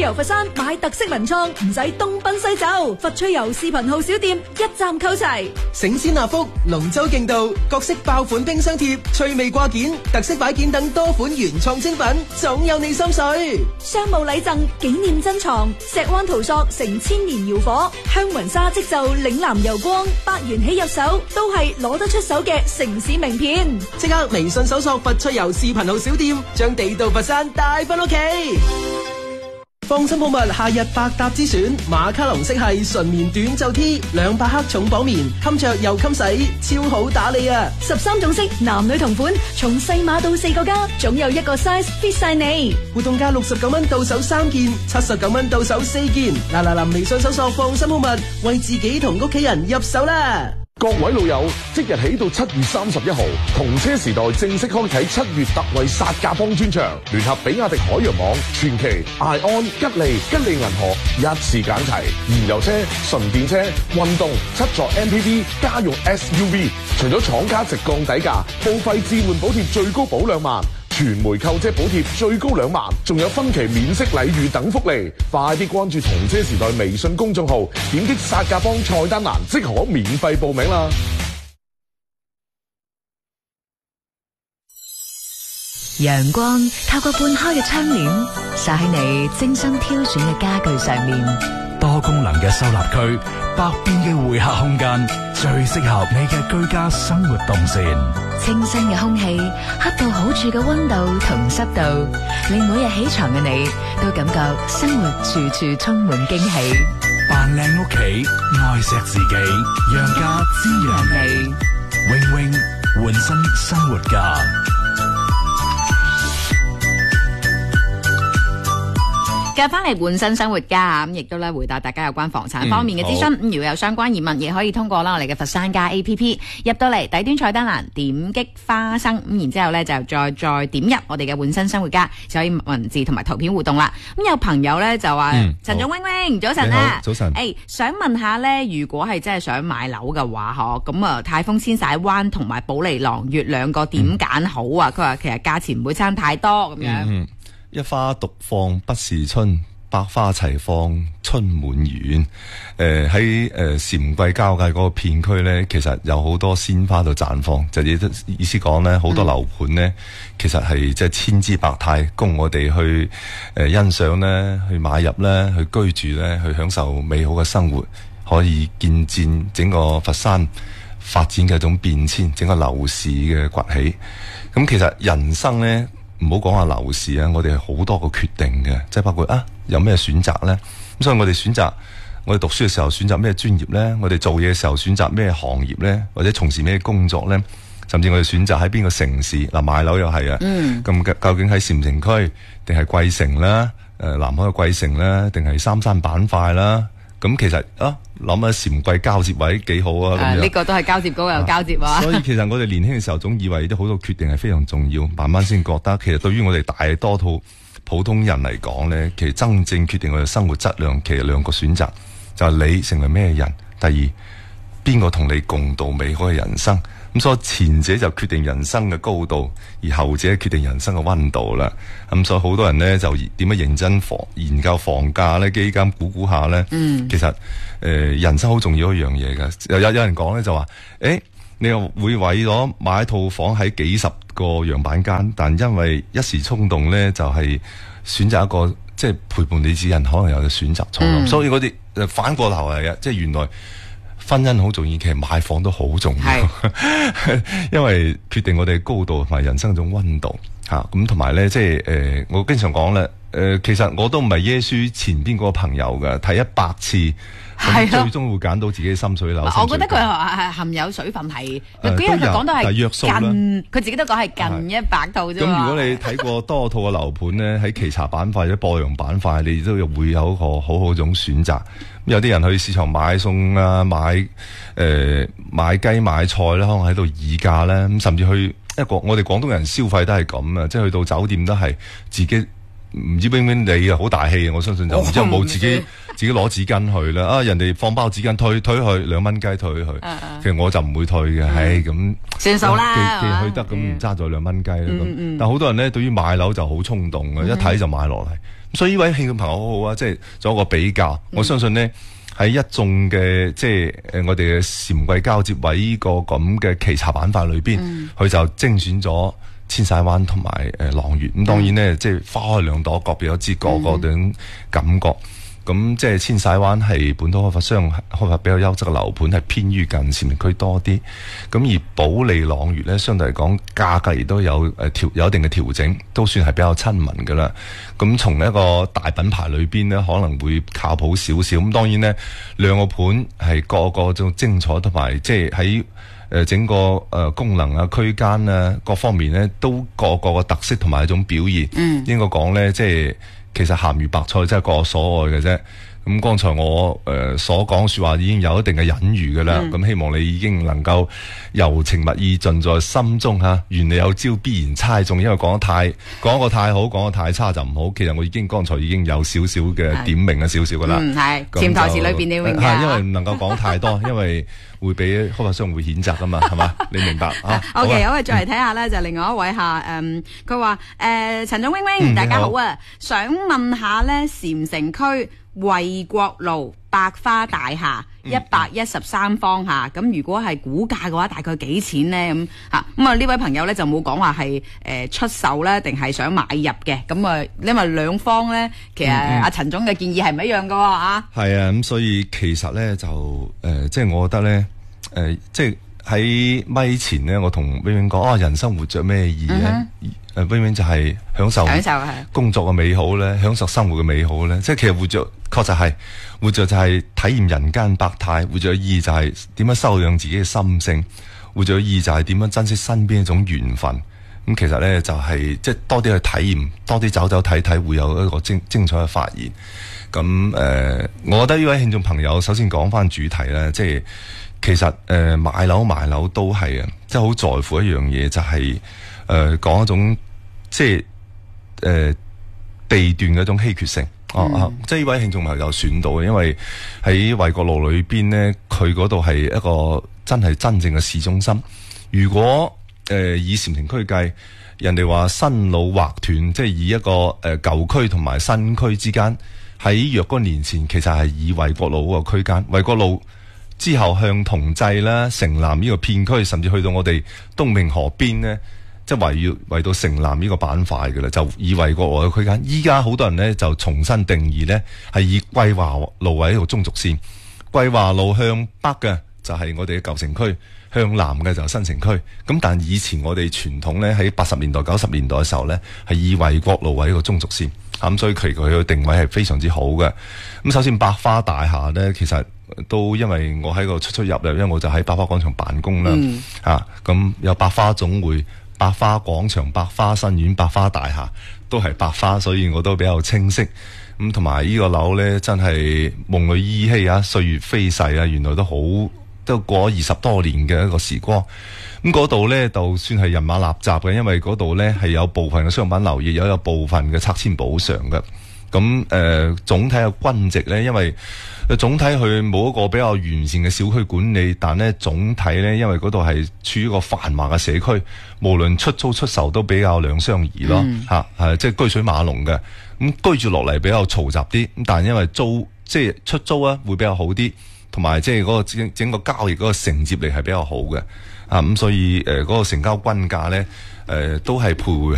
遊佛山買特色文創，唔使東奔西走。佛趣遊視頻號小店一站購齊。 醒先納福、龍舟競渡、各式爆款冰箱貼、趣味掛件、特色擺件等多款原創精品，總有你心水。 商務禮贈、紀念珍藏、石灣陶塑成千年窯火，香雲紗織就嶺南油光，百元起入手都係攞得出手嘅城市名片。 即刻微信搜索佛趣遊視頻號小店，將地道佛山帶返屋企。放心好物夏日百搭之選，馬卡龍色系純棉短袖 T， 200克重綁棉，襟着又襟洗，超好打理啊！13種色，男女同款，從細碼到4個加，總有一個 size fit 晒你。活動價69蚊到手3件，79蚊到手4件。嗱，微信搜索放心好物，為自己同屋企人入手啦！ 各位老友，即日起到7月31號，同車時代正式開啟7月特惠殺價幫專場，聯合比亞迪海洋網、傳祺、艾安、吉利銀河一次揀齊，燃油車、純電車、運動、7座 MPV、家用 SUV， 除咗廠家直降底價，報廢置換補貼最高保2萬。全煤購車補貼最高2萬，仲有分期免息禮遇等福利，快啲關注同車時代微信公眾號，點擊殺價幫菜單欄即可免費報名啦！ 陽光透過半開嘅窗簾，灑喺你精心挑選嘅家具上面。 多功能嘅收納區，百變嘅會客空間，最適合你嘅居家生活動線。 清新嘅空氣，恰到好處嘅溫度同濕度，令每日起床嘅你都感覺生活處處充滿驚喜。 扮靚屋企，愛錫自己，讓家滋養你。永永換新生活家。 繼續翻嚟換新生活家，咁亦都咧回答大家有關房產方面嘅諮詢。咁如果有相關疑問，亦可以通過啦我哋嘅佛山家 APP 入到嚟底端菜單欄點擊花生，咁然之後咧就再點入我哋嘅換新生活家，就可以文字同埋圖片互動啦。咁有朋友咧就話陳總 wing 早晨啊， 早晨。 想問下咧，如果係真係想買樓嘅話，咁啊泰豐千璽灣同埋寶利廊悅兩個點揀好啊？佢話其實價錢唔會差太多咁樣。 一花獨放不是春，百花齊放春滿園。喺禪桂交界嗰個片區咧，其實有好多鮮花度綻放，就意思講咧，好多樓盤咧，其實係即係千姿百態，供我哋去欣賞咧，去買入咧，去居住咧，去享受美好嘅生活，可以見證整個佛山發展嘅一種變遷，整個樓市嘅崛起。咁其實人生咧，唔好講下樓市啊，我哋係好多個決定嘅，即係包括有咩選擇呢？咁所以我哋選擇，我哋讀書嘅時候選擇咩專業呢？我哋做嘢嘅時候選擇咩行業呢？或者從事咩工作呢？甚至我哋選擇喺邊個城市嗱，買樓又係啊。咁究竟喺禪城區定係貴城啦？南海嘅貴城啦，定係三山板塊啦？咁其實諗下禪桂交接位幾好啊！咁樣呢個都係交接嗰個有交接啊！ 所以其實我哋年輕嘅時候總以為啲好多決定係非常重要，慢慢先覺得其實對於我哋大多數普通人嚟講咧，其實真正決定我哋生活質量，其實兩個選擇，就係你成為咩人，第二邊個同你共度美好嘅人生。咁所以前者就決定人生嘅高度，而後者決定人生嘅溫度啦。咁所以好多人咧就點樣認真研究房價咧，基金估下咧，其實人生好重要一樣嘢嘅。有人講咧就話，你又會為咗買一套房喺幾十個樣板間，但因為一時衝動咧，就係選擇一個即係陪伴你自己人，可能有嘅選擇錯誤。所以嗰啲反過頭嚟嘅，即係原來婚姻好重要，其實買房都好重要，因為決定我哋高度同埋人生嗰種溫度吓。咁同埋咧，即係我經常講咧，其實我都唔係耶穌前邊嗰個朋友嘅，睇100次。最終會揀到自己心水樓。 我覺得佢係含有水分係，因為佢講到係近，佢自己都講係近100套啫。 咁如果你睇過多套嘅樓盤咧，喺奇查板塊或者播陽板塊，你都會有一個好好種選擇。有啲人去市場買餸啊，買雞買菜咧，可能喺度議價咧，咁甚至去我哋廣東人消費都係咁啊，即係去到酒店都係自己唔知冰冰你啊好大氣，我相信就唔知有冇自己攞紙巾去啦。人哋放包紙巾推去2蚊雞推去，其實我就唔會退嘅，咁算數啦， 既然去得咁唔揸咗2蚊雞啦。咁但好多人咧對於買樓就好衝動嘅，一睇就買落嚟。所以呢位聽眾朋友好好啊，即係做一個比較。我相信呢，喺一眾嘅即係我哋嘅禪桂交接位呢個咁嘅棋茶板塊裏邊，佢就精選咗千璽灣同埋朗月。咁當然呢，即係花開兩朵，各別有枝，個種感覺。咁即係千璽灣係本土開發商開發比較優質嘅樓盤，係偏於近市民區多啲。咁而保利朗月咧，相對嚟講價格亦都有一定嘅調整，都算係比較親民㗎啦。咁從一個大品牌裏邊咧，可能會靠譜少少。咁當然咧，兩個盤係個個種精彩，同埋即係喺整個功能啊、區間啊各方面咧，都個個嘅特色同埋一種表現。應該講咧，即係。其實鹹魚白菜真係各有所愛嘅啫。咁剛才我所講說話已經有一定嘅隱喻㗎啦。咁希望你已經能夠柔情蜜意盡在心中嚇。願你有朝必然猜中，因為講得太好，講得太差就唔好。其實我剛才已經有少少嘅點明咗少少㗎啦。 係潛台詞裏邊你永遠因為唔能夠講太多，因為會俾開發商會譴責㗎嘛，係嘛？你明白啊 ？OK， 我哋再嚟睇下咧，就另外一位佢話陳總 wing，大家好啊，想問下咧禪城區衛國路百花大廈113方廈，咁如果係估價嘅話，大概幾錢呢？咁啊呢位朋友咧就冇講話係出售咧，定係想買入嘅。咁啊，因為兩方咧，其實阿陳總嘅建議係唔一樣噶啊。 係啊，咁所以其實咧就即係我覺得咧，即係喺咪前咧，我同 wing 講人生活着咩意義咧？wing 就係享受工作嘅美好咧，享受生活嘅美好咧。即係其實活着確實係活着就係體驗人間百態，活着嘅意義就係點樣修養自己嘅心性，活着嘅意義就係點樣珍惜身邊一種緣分。咁其實咧就係即係多啲去體驗，多啲走走睇睇，會有一個精彩嘅發現。咁我覺得呢位聽眾朋友首先講翻主題咧，即係其實買樓賣樓都係啊，即係好在乎一樣嘢，就係講一種即係地段嘅一種稀缺性。即係呢位聽眾朋友選到嘅，因為喺衛國路裏邊呢，佢嗰度係一個真正嘅市中心。如果以禪城區計，人哋話新老劃斷，即係以一個舊區同埋新區之間，喺若干年前其實係以衛國路嗰個區間，衛國路之後向同濟啦、城南呢個片區，甚至去到我哋東明河邊呢，即係圍到城南呢個板塊嘅啦，就以衛國路嘅區間。依家好多人呢就重新定義呢，係以桂華路為一個中軸線，桂華路向北嘅就係我哋嘅舊城區，向南嘅就係新城區。咁但以前我哋傳統呢，喺80年代、90年代嘅時候呢，係以衛國路為一個中軸線。咁所以佢嘅定位係非常之好嘅。咁首先百花大廈呢，其實都因為我喺個出入，因為我就喺百花廣場辦公啦。咁有百花總會、百花廣場、百花新苑、百花大廈都係百花，所以我都比較清晰。咁同埋呢個樓呢，真係夢裏依稀啊，歲月飛逝啊，原來都過咗20多年嘅一個時光。咁嗰度呢，就算係人馬擸雜嘅，因為嗰度呢係有部分嘅商品樓，亦有部分嘅拆遷補償嘅。咁總體嘅均值呢，因為總體佢冇一個比較完善嘅小區管理，但呢總體呢，因為嗰度係處於一個繁華嘅社區，無論出租出售都比較兩相宜咯。即係居水馬龍嘅。咁居住落嚟比較嘈雜啲，咁但係因為即係出租啊會比較好啲，同埋即係嗰個整個交易嗰個承接力係比較好嘅。咁所以嗰個成交均價呢，都係徘徊